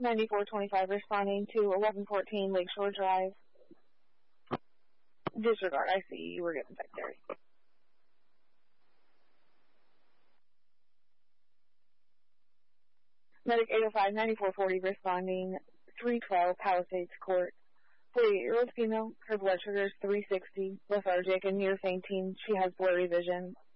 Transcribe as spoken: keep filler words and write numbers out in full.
ninety-four twenty-five responding to eleven fourteen Lakeshore Drive. Disregard, I see you were getting secondary. Medic eight oh five ninety-four forty responding three twelve Palisades Court. forty-eight-year-old female, her blood sugar is three sixty, lethargic and near fainting. She has blurry vision.